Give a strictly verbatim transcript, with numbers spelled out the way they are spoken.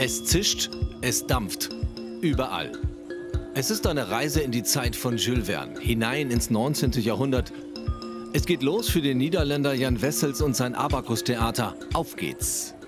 Es zischt, es dampft. Überall. Es ist eine Reise in die Zeit von Jules Verne, hinein ins neunzehnte. Jahrhundert. Es geht los für den Niederländer Jan Wessels und sein Abacus-Theater. Auf geht's!